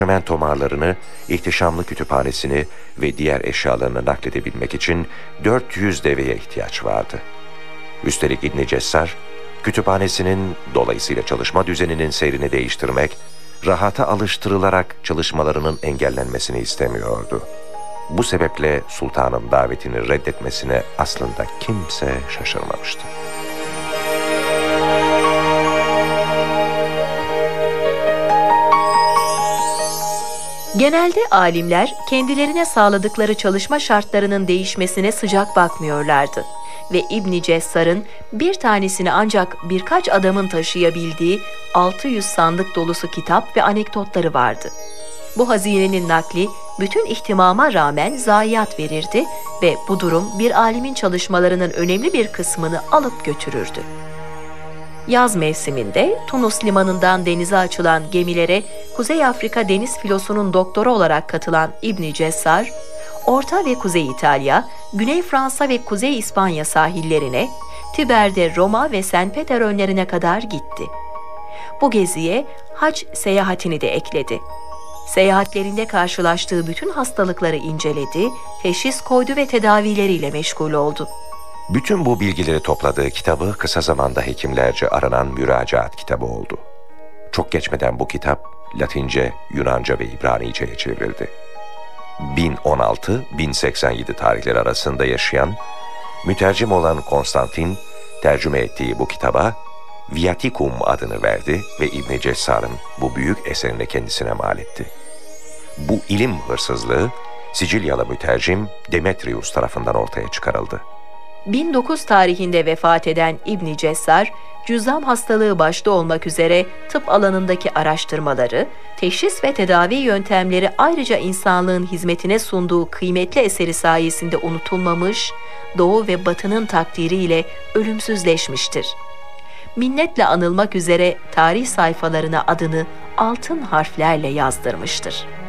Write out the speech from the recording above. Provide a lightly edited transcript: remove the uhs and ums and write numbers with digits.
tomarlarını, ihtişamlı kütüphanesini ve diğer eşyalarını nakledebilmek için 400 deveye ihtiyaç vardı. Üstelik İbn Cessar, kütüphanesinin, dolayısıyla çalışma düzeninin seyrini değiştirmek, rahata alıştırılarak çalışmalarının engellenmesini istemiyordu. Bu sebeple sultanın davetini reddetmesine aslında kimse şaşırmamıştı. Genelde alimler kendilerine sağladıkları çalışma şartlarının değişmesine sıcak bakmıyorlardı ve İbn Cessar'ın bir tanesini ancak birkaç adamın taşıyabildiği 600 sandık dolusu kitap ve anekdotları vardı. Bu hazinenin nakli bütün ihtimama rağmen zayiat verirdi ve bu durum bir alimin çalışmalarının önemli bir kısmını alıp götürürdü. Yaz mevsiminde Tunus limanından denize açılan gemilere Kuzey Afrika deniz filosunun doktoru olarak katılan İbn Cessar, Orta ve Kuzey İtalya, Güney Fransa ve Kuzey İspanya sahillerine, Tiber'de Roma ve St. Peter önlerine kadar gitti. Bu geziye hac seyahatini de ekledi. Seyahatlerinde karşılaştığı bütün hastalıkları inceledi, teşhis koydu ve tedavileriyle meşgul oldu. Bütün bu bilgileri topladığı kitabı kısa zamanda hekimlerce aranan müracaat kitabı oldu. Çok geçmeden bu kitap Latince, Yunanca ve İbranice'ye çevrildi. 1016-1087 tarihleri arasında yaşayan, mütercim olan Konstantin, tercüme ettiği bu kitaba Viaticum adını verdi ve İbn Cessar'ın bu büyük eserini kendisine mal etti. Bu ilim hırsızlığı, Sicilyalı mütercim Demetrius tarafından ortaya çıkarıldı. 1009 tarihinde vefat eden İbn Cessar, cüzzam hastalığı başta olmak üzere tıp alanındaki araştırmaları, teşhis ve tedavi yöntemleri ayrıca insanlığın hizmetine sunduğu kıymetli eseri sayesinde unutulmamış, Doğu ve Batı'nın takdiriyle ölümsüzleşmiştir. Minnetle anılmak üzere tarih sayfalarına adını altın harflerle yazdırmıştır.